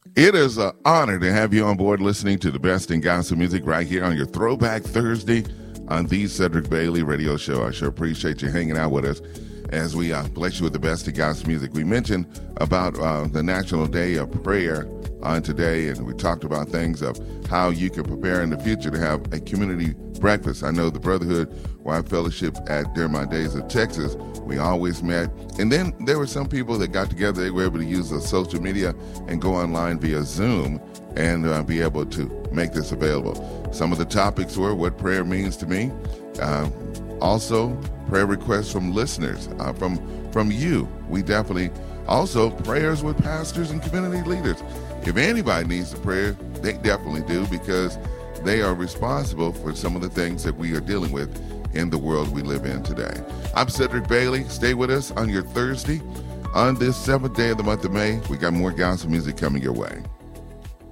It is an honor to have you on board listening to the best in gospel music right here on your Throwback Thursday on the Cedric Bailey Radio Show. I sure appreciate you hanging out with us as we bless you with the best in gospel music. We mentioned about the National Day of Prayer on today, and we talked about things of how you can prepare in the future to have a community breakfast. I know the Brotherhood Wife Fellowship during my days of Texas, we always met. And then there were some people that got together. They were able to use the social media and go online via Zoom and be able to make this available. Some of the topics were what prayer means to me. Also, prayer requests from listeners, from you. We definitely, also prayers with pastors and community leaders. If anybody needs a prayer, they definitely do, because they are responsible for some of the things that we are dealing with in the world we live in today. I'm Cedric Bailey. Stay with us on your Thursday on this 7th day of the month of May. We got more gospel music coming your way.